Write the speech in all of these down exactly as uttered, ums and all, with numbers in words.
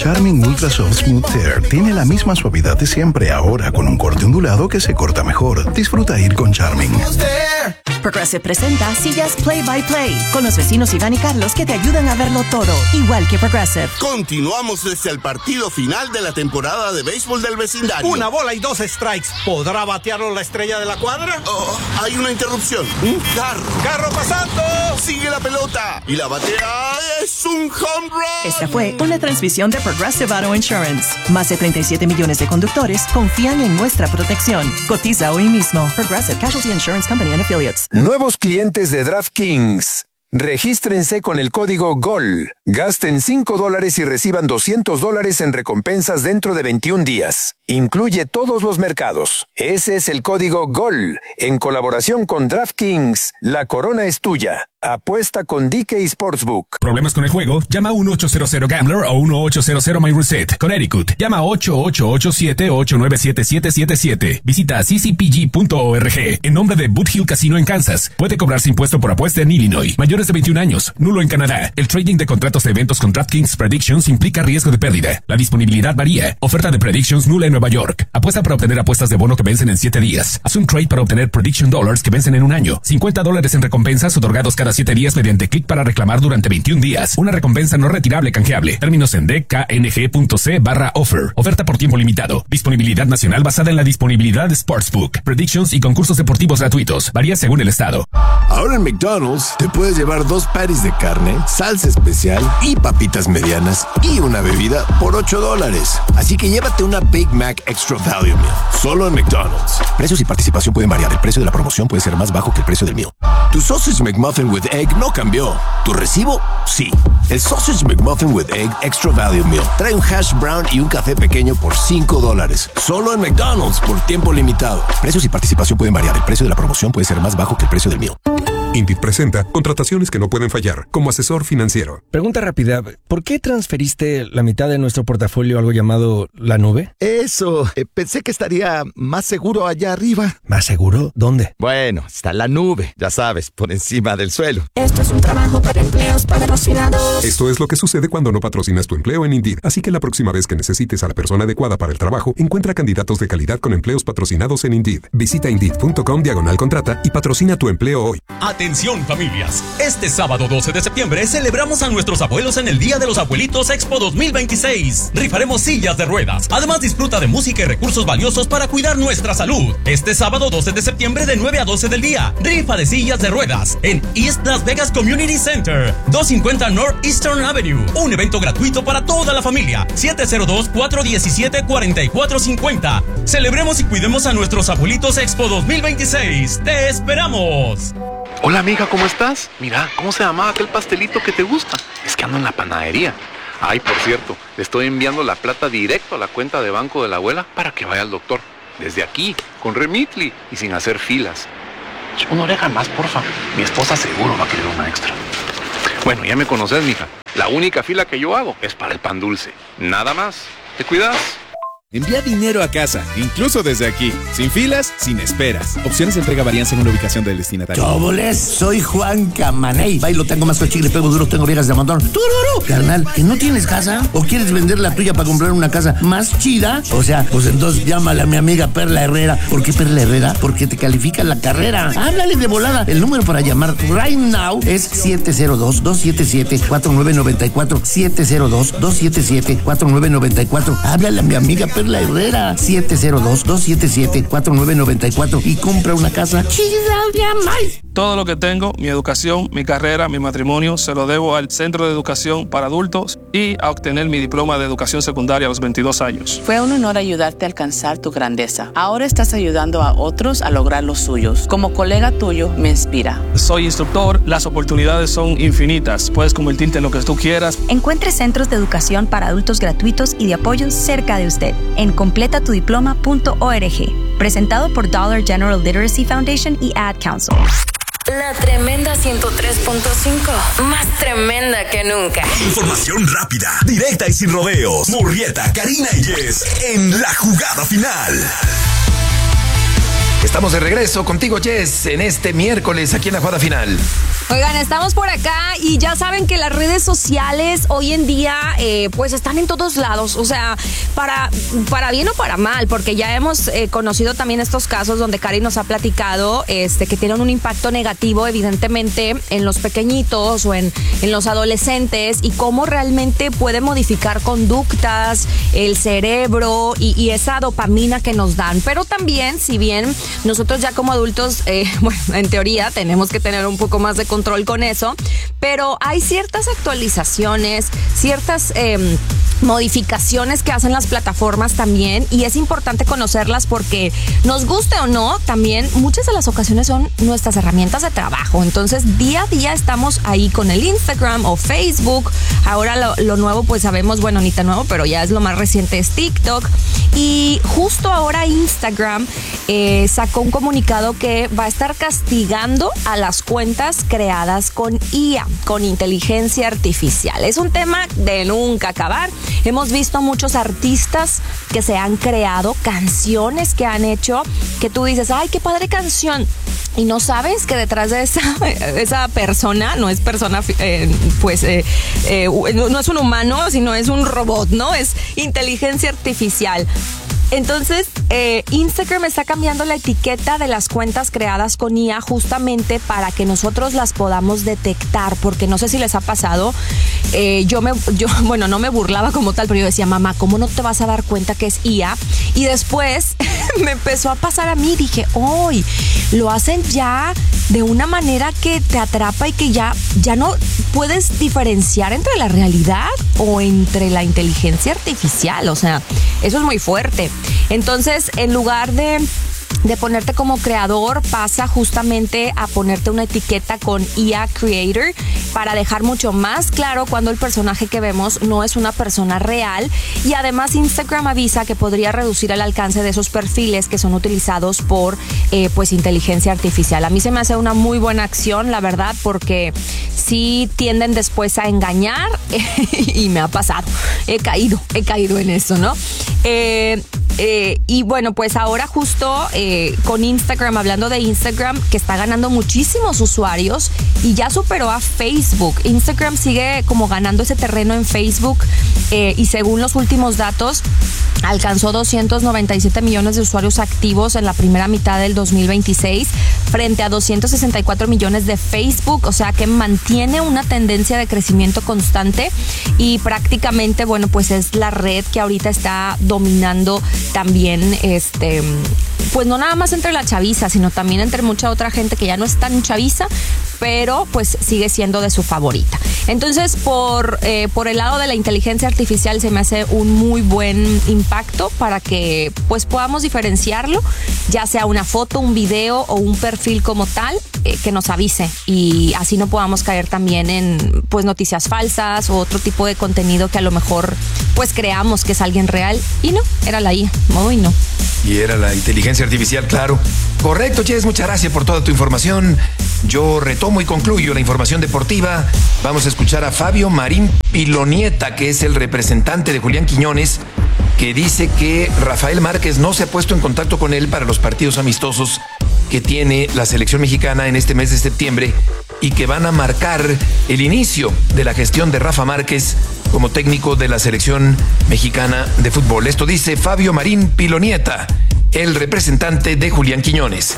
Charmin Ultra Soft Smooth Tear tiene la misma suavidad de siempre, ahora con un corte ondulado que se corta mejor. Disfruta ir con Charmin. Progressive presenta Sillas Play by Play con los vecinos Iván y Carlos que te ayudan a verlo todo, igual que Progressive. Continuamos desde el partido final de la temporada de béisbol del vecindario. Una bola y dos strikes. ¿Podrá batearlo la estrella de la cuadra? Oh, hay una interrupción. Un carro. ¡Carro pasando! Sigue la pelota. Y la batea es un home run. Esta fue una transmisión de Progressive Auto Insurance. Más de treinta y siete millones de conductores confían en nuestra protección. Cotiza hoy mismo. Progressive Casualty Insurance Company and Affiliates. Nuevos clientes de DraftKings. Regístrense con el código GOL. Gasten cinco dólares y reciban doscientos dólares en recompensas dentro de veintiún días. Incluye todos los mercados. Ese es el código GOL. En colaboración con DraftKings, la corona es tuya. Apuesta con D K Sportsbook. ¿Problemas con el juego? Llama a uno ocho cero cero Gambler o uno ocho cero cero My Reset. Connecticut. Llama a ocho ocho ocho siete ocho nueve siete siete siete siete. Visita c c p g punto org. En nombre de Boot Hill Casino en Kansas. Puede cobrarse impuesto por apuesta en Illinois. Mayores de veintiún años. Nulo en Canadá. El trading de contratos de eventos con DraftKings Predictions implica riesgo de pérdida. La disponibilidad varía. Oferta de Predictions nula en Nueva York. Apuesta para obtener apuestas de bono que vencen en siete días. Haz un trade para obtener Prediction Dollars que vencen en un año. cincuenta dólares en recompensas otorgados cada siete días mediante clic para reclamar durante veintiún días. Una recompensa no retirable canjeable. Términos en d k n g punto c barra offer. Oferta por tiempo limitado. Disponibilidad nacional basada en la disponibilidad de Sportsbook. Predictions y concursos deportivos gratuitos. Varía según el estado. Ahora en McDonald's te puedes llevar dos patties de carne, salsa especial y papitas medianas y una bebida por ocho dólares. Así que llévate una Big Mac Extra Value Meal. Solo en McDonald's. Precios y participación pueden variar. El precio de la promoción puede ser más bajo que el precio del meal. Tu Sausage McMuffin with Egg no cambió. ¿Tu recibo? Sí. El Sausage McMuffin with Egg Extra Value Meal trae un hash brown y un café pequeño por cinco dólares. Solo en McDonald's por tiempo limitado. Precios y participación pueden variar. El precio de la promoción puede ser más bajo que el precio del meal. Indeed presenta contrataciones que no pueden fallar como asesor financiero. Pregunta rápida, ¿por qué transferiste la mitad de nuestro portafolio a algo llamado la nube? Eso, eh, pensé que estaría más seguro allá arriba. ¿Más seguro? ¿Dónde? Bueno, está la nube, ya sabes, por encima del suelo. Esto es un trabajo para empleos patrocinados. Esto es lo que sucede cuando no patrocinas tu empleo en Indeed. Así que la próxima vez que necesites a la persona adecuada para el trabajo, encuentra candidatos de calidad con empleos patrocinados en Indeed. Visita Indeed.com diagonal contrata y patrocina tu empleo hoy. Atención familias, este sábado doce de septiembre celebramos a nuestros abuelos en el Día de los Abuelitos Expo dos mil veintiséis. Rifaremos sillas de ruedas. Además disfruta de música y recursos valiosos para cuidar nuestra salud. Este sábado doce de septiembre de nueve a doce del día, rifa de sillas de ruedas en East Las Vegas Community Center, doscientos cincuenta Northeastern Avenue. Un evento gratuito para toda la familia. siete cero dos, cuatro uno siete, cuatro cuatro cinco cero. Celebremos y cuidemos a nuestros abuelitos Expo dos mil veintiséis. ¡Te esperamos! Hola amiga, ¿cómo estás? Mira, ¿cómo se llamaba aquel pastelito que te gusta? Es que ando en la panadería. Ay, por cierto, le estoy enviando la plata directo a la cuenta de banco de la abuela para que vaya al doctor. Desde aquí, con Remitly y sin hacer filas. Una oreja más, porfa. Mi esposa seguro va a querer una extra. Bueno, ya me conoces, mija. La única fila que yo hago es para el pan dulce. Nada más. ¿Te cuidas? Envía dinero a casa, incluso desde aquí. Sin filas, sin esperas. Opciones de entrega varían según la ubicación del destinatario. ¡Choboles! Soy Juan Camaney. Bailo, tengo más cochile, pego duro, tengo viejas de montón. ¡Tururú! Carnal, ¿que no tienes casa? ¿O quieres vender la tuya para comprar una casa más chida? O sea, pues entonces llámale a mi amiga Perla Herrera. ¿Por qué Perla Herrera? Porque te califica la carrera. Háblale de volada. El número para llamar right now es siete cero dos, dos siete siete, cuatro nueve nueve cuatro. siete cero dos, dos siete siete, cuatro nueve nueve cuatro. Háblale a mi amiga Perla Herrera. siete cero dos, dos siete siete, cuatro nueve nueve cuatro y compra una casa chida de Amay. Todo lo que tengo, mi educación, mi carrera, mi matrimonio, se lo debo al Centro de Educación para Adultos y a obtener mi diploma de educación secundaria a los veintidós años. Fue un honor ayudarte a alcanzar tu grandeza. Ahora estás ayudando a otros a lograr los suyos. Como colega tuyo, me inspira. Soy instructor, las oportunidades son infinitas. Puedes convertirte en lo que tú quieras. Encuentre centros de educación para adultos gratuitos y de apoyo cerca de usted en completa tu diploma punto org. Presentado por Dollar General Literacy Foundation y Ad Council. La tremenda ciento tres punto cinco, más tremenda que nunca. Información rápida, directa y sin rodeos. Murrieta, Karina y Jess en La Jugada Final. Estamos de regreso contigo, Jess, en este miércoles aquí en la jugada final. Oigan, estamos por acá y ya saben que las redes sociales hoy en día eh, pues están en todos lados, o sea, para, para bien o para mal, porque ya hemos eh, conocido también estos casos donde Cari nos ha platicado este, que tienen un impacto negativo evidentemente en los pequeñitos o en, en los adolescentes y cómo realmente puede modificar conductas, el cerebro y, y esa dopamina que nos dan. Pero también, si bien nosotros ya como adultos, eh, bueno, en teoría tenemos que tener un poco más de control con eso, pero hay ciertas actualizaciones, ciertas eh, modificaciones que hacen las plataformas también y es importante conocerlas porque nos guste o no, también muchas de las ocasiones son nuestras herramientas de trabajo. Entonces día a día estamos ahí con el Instagram o Facebook. Ahora lo, lo nuevo pues sabemos, bueno, ni tan nuevo, pero ya es lo más reciente, es TikTok. Y justo ahora Instagram eh, sacó un comunicado que va a estar castigando a las cuentas creadas con I A, con inteligencia artificial. Es un tema de nunca acabar. Hemos visto muchos artistas que se han creado, canciones que han hecho, que tú dices, ay, qué padre canción. Y no sabes que detrás de esa, esa persona, no es persona, eh, pues, eh, eh, no es un humano, sino es un robot, ¿no? Es inteligencia artificial. Entonces, eh, Instagram está cambiando la etiqueta de las cuentas creadas con I A justamente para que nosotros las podamos detectar, porque no sé si les ha pasado, eh, yo me, yo, bueno, no me burlaba como tal, pero yo decía, mamá, ¿cómo no te vas a dar cuenta que es I A? Y después me empezó a pasar a mí, dije, ¡ay! Lo hacen ya de una manera que te atrapa y que ya, ya no puedes diferenciar entre la realidad o entre la inteligencia artificial, o sea, eso es muy fuerte. Entonces, en lugar de, de ponerte como creador, pasa justamente a ponerte una etiqueta con I A Creator para dejar mucho más claro cuando el personaje que vemos no es una persona real. Y además Instagram avisa que podría reducir el alcance de esos perfiles que son utilizados por eh, pues inteligencia artificial. A mí se me hace una muy buena acción, la verdad, porque sí tienden después a engañar y me ha pasado. He caído, he caído en eso, ¿no? Eh, eh, y bueno, pues ahora justo eh, con Instagram, hablando de Instagram, que está ganando muchísimos usuarios y ya superó a Facebook. Instagram sigue como ganando ese terreno en Facebook eh, y según los últimos datos, alcanzó doscientos noventa y siete millones de usuarios activos en la primera mitad del dos mil veintiséis frente a doscientos sesenta y cuatro millones de Facebook, o sea que mantiene una tendencia de crecimiento constante y prácticamente, bueno, pues es la red que ahorita está dominando también, este, pues no nada más entre la chaviza, sino también entre mucha otra gente que ya no es tan chaviza, pero pues sigue siendo de su favorita. Entonces, por, eh, por el lado de la inteligencia artificial se me hace un muy buen impacto para que pues podamos diferenciarlo, ya sea una foto, un video o un perfil como tal, eh, que nos avise y así no podamos caer también en pues noticias falsas o otro tipo de contenido que a lo mejor pues creamos que es alguien real y no, era la I A, muy no. Y era la inteligencia artificial, claro. Correcto, Jess, muchas gracias por toda tu información. Yo retomo y concluyo la información deportiva. Vamos a escuchar a Fabio Marín Pilonieta, que es el representante de Julián Quiñones, que dice que Rafael Márquez no se ha puesto en contacto con él para los partidos amistosos que tiene la selección mexicana en este mes de septiembre y que van a marcar el inicio de la gestión de Rafa Márquez como técnico de la selección mexicana de fútbol. Esto dice Fabio Marín Pilonieta, el representante de Julián Quiñones.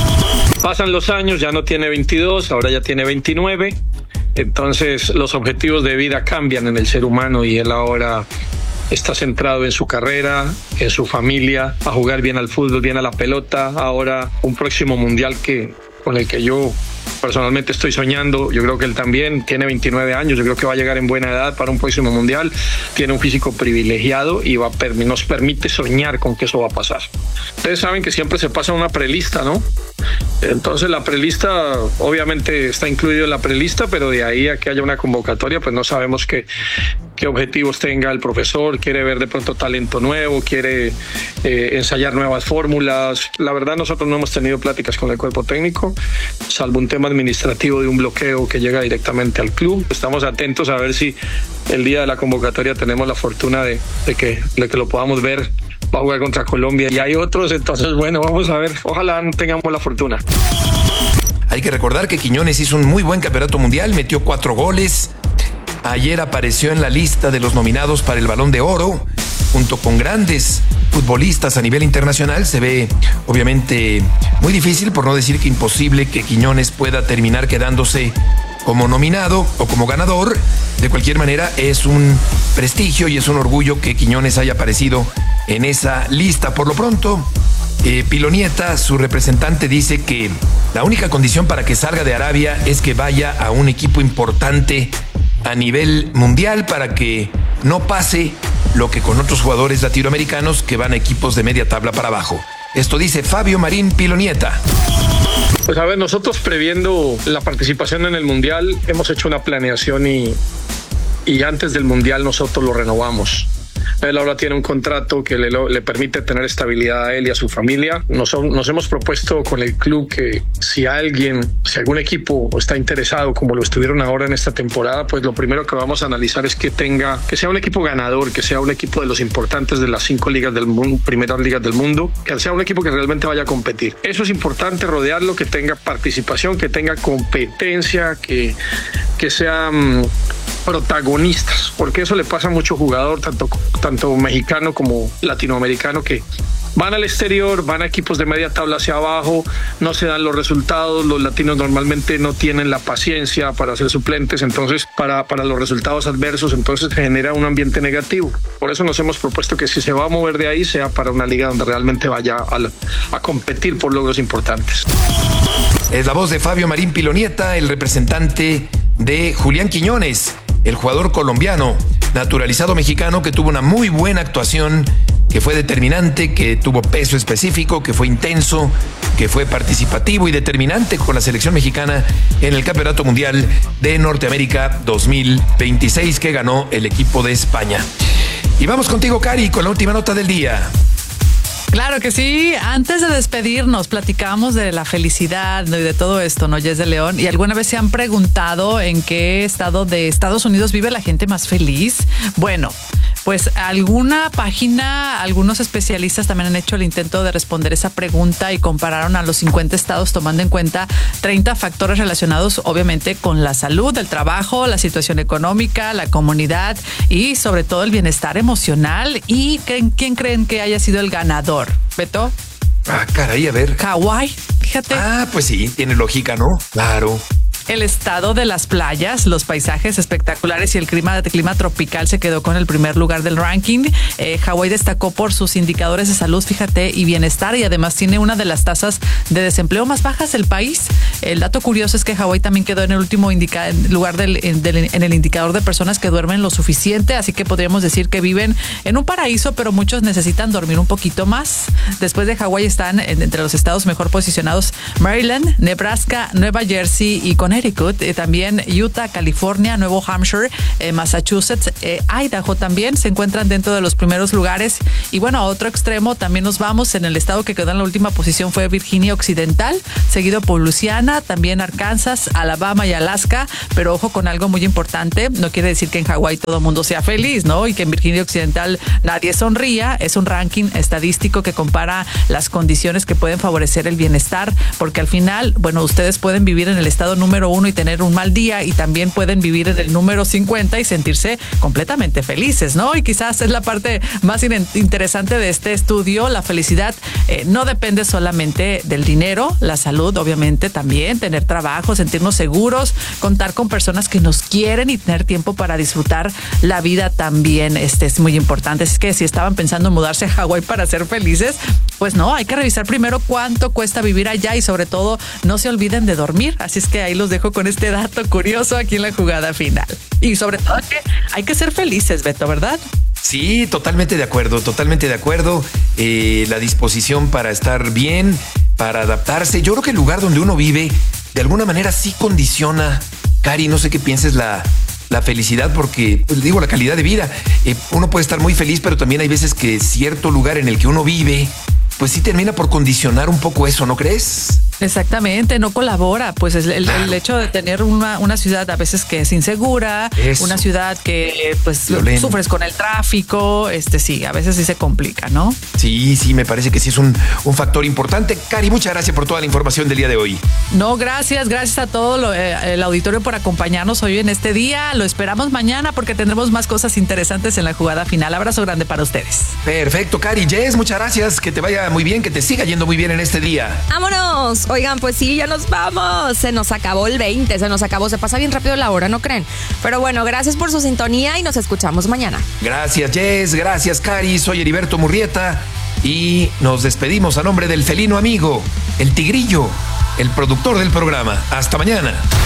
Pasan los años, ya no tiene veintidós, ahora ya tiene veintinueve. Entonces los objetivos de vida cambian en el ser humano y él ahora está centrado en su carrera, en su familia, a jugar bien al fútbol, bien a la pelota. Ahora un próximo mundial que con el que yo personalmente estoy soñando. Yo creo que él también tiene veintinueve años, yo creo que va a llegar en buena edad para un próximo mundial. Tiene un físico privilegiado y va a, nos permite soñar con que eso va a pasar. Ustedes saben que siempre se pasa una prelista, ¿no? Entonces la prelista obviamente está incluido en la prelista, pero de ahí a que haya una convocatoria pues no sabemos qué, qué objetivos tenga el profesor. Quiere ver de pronto talento nuevo, quiere eh, ensayar nuevas fórmulas. La verdad nosotros no hemos tenido pláticas con el cuerpo técnico, salvo un tema administrativo de un bloqueo que llega directamente al club. Estamos atentos a ver si el día de la convocatoria tenemos la fortuna de, de, que, de que lo podamos ver va a jugar contra Colombia y hay otros, entonces bueno, vamos a ver, ojalá tengamos la fortuna. Hay que recordar que Quiñones hizo un muy buen campeonato mundial, metió cuatro goles. Ayer apareció en la lista de los nominados para el Balón de Oro, junto con grandes futbolistas a nivel internacional. Se ve obviamente muy difícil, por no decir que imposible, que Quiñones pueda terminar quedándose como nominado o como ganador. De cualquier manera, es un prestigio y es un orgullo que Quiñones haya aparecido en esa lista. Por lo pronto, eh, Pilonieta, su representante, dice que la única condición para que salga de Arabia es que vaya a un equipo importante a nivel mundial, para que no pase lo que con otros jugadores latinoamericanos que van a equipos de media tabla para abajo. Esto dice Fabio Marín Pilonieta. Pues a ver, nosotros previendo la participación en el Mundial hemos hecho una planeación y, y antes del Mundial nosotros lo renovamos. Él ahora tiene un contrato que le, le permite tener estabilidad a él y a su familia. Nos, nos hemos propuesto con el club que si alguien, si algún equipo está interesado, como lo estuvieron ahora en esta temporada, pues lo primero que vamos a analizar es que tenga, que sea un equipo ganador, que sea un equipo de los importantes de las cinco ligas del mundo, primeras ligas del mundo, que sea un equipo que realmente vaya a competir. Eso es importante, rodearlo, que tenga participación, que tenga competencia, que, que sea um, protagonistas, porque eso le pasa a mucho jugador, tanto, tanto mexicano como latinoamericano, que van al exterior, van a equipos de media tabla hacia abajo, no se dan los resultados, los latinos normalmente no tienen la paciencia para ser suplentes, entonces para, para los resultados adversos, entonces se genera un ambiente negativo. Por eso nos hemos propuesto que si se va a mover de ahí, sea para una liga donde realmente vaya a, a competir por logros importantes. Es la voz de Fabio Marín Pilonieta, el representante de Julián Quiñones, el jugador colombiano naturalizado mexicano que tuvo una muy buena actuación, que fue determinante, que tuvo peso específico, que fue intenso, que fue participativo y determinante con la selección mexicana en el Campeonato Mundial de Norteamérica dos mil veintiséis que ganó el equipo de España. Y vamos contigo, Cari, con la última nota del día. Claro que sí. Antes de despedirnos, platicamos de la felicidad, ¿no? Y de todo esto, ¿no? Jess de León. ¿Y alguna vez se han preguntado en qué estado de Estados Unidos vive la gente más feliz? Bueno, pues alguna página, algunos especialistas también han hecho el intento de responder esa pregunta y compararon a los cincuenta estados tomando en cuenta treinta factores relacionados obviamente con la salud, el trabajo, la situación económica, la comunidad y sobre todo el bienestar emocional. ¿Y quién, quién creen que haya sido el ganador? ¿Beto? Ah, caray, a ver. Hawái, fíjate. Ah, pues sí, tiene lógica, ¿no? Claro. El estado de las playas, los paisajes espectaculares y el clima de clima tropical se quedó con el primer lugar del ranking. Eh, Hawái destacó por sus indicadores de salud, fíjate, y bienestar, y además tiene una de las tasas de desempleo más bajas del país. El dato curioso es que Hawái también quedó en el último indica- lugar del, del, en el indicador de personas que duermen lo suficiente, así que podríamos decir que viven en un paraíso, pero muchos necesitan dormir un poquito más. Después de Hawái están entre los estados mejor posicionados Maryland, Nebraska, Nueva Jersey y Connecticut. Eh, también Utah, California, Nuevo Hampshire, eh, Massachusetts, eh, Idaho también se encuentran dentro de los primeros lugares. Y bueno, a otro extremo también nos vamos. En el estado que quedó en la última posición fue Virginia Occidental, seguido por Luisiana, también Arkansas, Alabama y Alaska. Pero ojo con algo muy importante, no quiere decir que en Hawái todo el mundo sea feliz, ¿no? Y que en Virginia Occidental nadie sonría. Es un ranking estadístico que compara las condiciones que pueden favorecer el bienestar, porque al final, bueno, ustedes pueden vivir en el estado número uno y tener un mal día, y también pueden vivir en el número cincuenta y sentirse completamente felices, ¿no? Y quizás es la parte más interesante de este estudio. La felicidad eh, no depende solamente del dinero, la salud obviamente también, tener trabajo, sentirnos seguros, contar con personas que nos quieren y tener tiempo para disfrutar la vida también este es muy importante. Es que si estaban pensando en mudarse a Hawái para ser felices, pues no, hay que revisar primero cuánto cuesta vivir allá y sobre todo no se olviden de dormir. Así es que ahí los dejo con este dato curioso aquí en la jugada final. Y sobre todo que hay que ser felices, Beto, ¿verdad? Sí, totalmente de acuerdo, totalmente de acuerdo. Eh, la disposición para estar bien, para adaptarse. Yo creo que el lugar donde uno vive, de alguna manera sí condiciona, Cari, no sé qué pienses, la, la felicidad, porque, pues digo, la calidad de vida. Eh, uno puede estar muy feliz, pero también hay veces que cierto lugar en el que uno vive, pues sí termina por condicionar un poco eso, ¿no crees? Exactamente, no colabora. Pues el, el, el hecho de tener una, una ciudad a veces que es insegura, Eso. una ciudad que pues Violenta. sufres con el tráfico, este sí, a veces sí se complica, ¿no? Sí, sí, me parece que sí es un, un factor importante. Cari, muchas gracias por toda la información del día de hoy. No, gracias, gracias a todo lo, eh, el auditorio por acompañarnos hoy en este día. Lo esperamos mañana porque tendremos más cosas interesantes en la jugada final. Abrazo grande para ustedes. Perfecto, Cari. Jess, muchas gracias. Que te vaya muy bien, que te siga yendo muy bien en este día. ¡Vámonos! Oigan, pues sí, ya nos vamos. Se nos acabó el veinte, se nos acabó. Se pasa bien rápido la hora, ¿no creen? Pero bueno, gracias por su sintonía y nos escuchamos mañana. Gracias, Jess. Gracias, Cari. Soy Heriberto Murrieta y nos despedimos a nombre del felino amigo, el tigrillo, el productor del programa. Hasta mañana.